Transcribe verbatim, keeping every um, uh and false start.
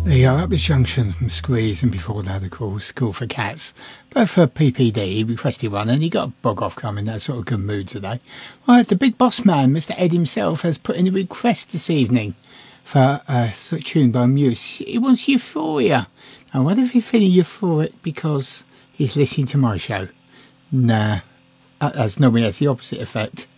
There you are, up the junction from Squeeze, and before that, of course, School for Cats. Both for P P D, he requested one, and he got a bog off coming, that sort of good mood today. Right, the big boss man, Mister Ed himself, has put in a request this evening for a sort of tune by Muse. He wants Euphoria. I wonder if he's feeling euphoric because he's listening to my show. Nah, that has normally has the opposite effect.